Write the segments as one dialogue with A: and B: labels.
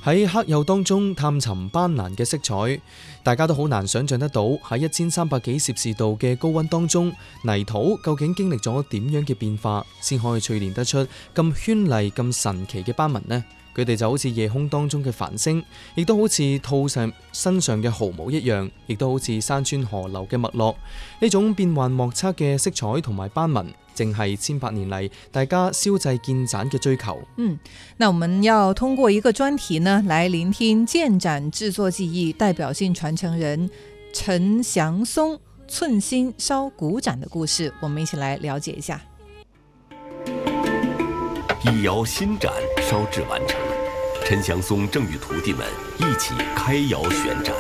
A: 喺黑釉當中探尋斑斕嘅色彩，大家都好難想像得到喺1300幾攝氏度嘅高溫當中，泥土究竟經歷咗點樣嘅變化，先可以淬煉得出咁絢麗、咁神奇嘅斑紋呢？佢哋就好似夜空當中嘅繁星，亦都好似兔上身上嘅毫毛一樣，亦都好似山川河流嘅脈絡。呢種變幻莫測嘅色彩同埋斑紋，正係千百年嚟大家燒製建盞嘅追求。
B: 那我們要通過一個專題呢，來聆聽建盞製作技藝代表性傳承人陳祥松寸心燒古盞的故事，我們一起來了解一下。
C: 一窯新盞燒製完成，陳祥松正與徒弟們一起開窯選盞。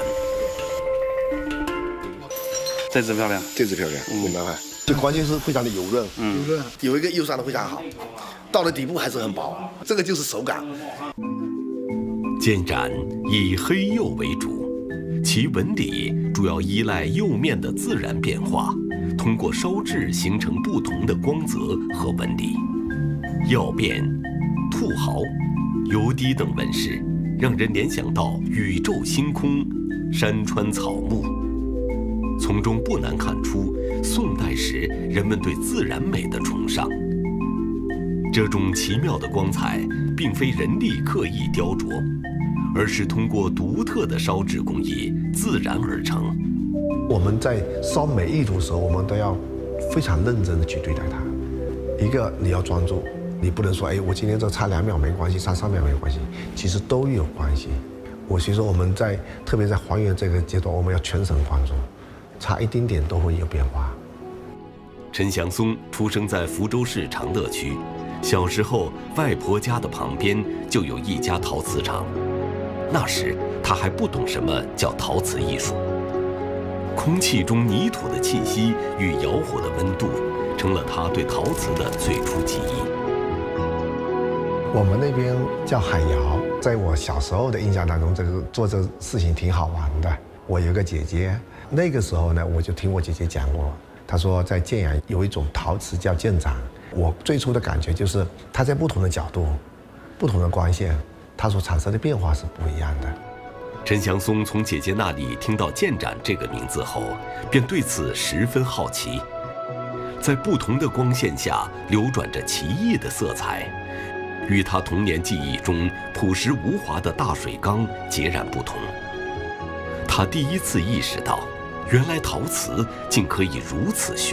D: 這隻漂亮，
E: 這隻漂亮，明白嗎？就關鍵是非常的油潤，有一個釉上的非常好，到了底部還是很薄，這個就是手感。
C: 建盞以黑釉為主，其紋理主要依賴釉面的自然變化，通過燒製形成不同的光澤和紋理。曜變、兔毫、油滴等紋飾，讓人聯想到宇宙星空、山川草木，從中不難看出宋代時人們對自然美的崇尚。這種奇妙的光彩，並非人力刻意雕琢，而是通過獨特的燒製工藝自然而成。
E: 我們在燒每一組時候，我們都要非常認真的去對待它。一個你要專注。你不能說，我今天這差2秒沒關係，差3秒沒關係，其實都有關係。所以說我們特別在還原這個階段，我們要全神貫注，差一丁點都會有變化。
C: 陳祥松出生在福州市長樂區，小時候外婆家的旁邊就有一家陶瓷廠，那時他還不懂什麼叫陶瓷藝術。空氣中泥土的氣息與窯火的溫度，成了他對陶瓷的最初記憶。
E: 我們那邊叫海窯，在我小時候的印象當中，做這個事情挺好玩的。我有個姐姐，那個時候呢，我就聽我姐姐講過，她說在建陽有一種陶瓷叫建盞。我最初的感覺就是，它在不同的角度、不同的光線，它所產生的變化是不一樣的。
C: 陳祥松從姐姐那裡聽到建盞這個名字後，便對此十分好奇。在不同的光線下流轉着奇異的色彩，與他童年記憶中樸實無華的大水缸截然不同。他第一次意識到，原來陶瓷竟可以如此絢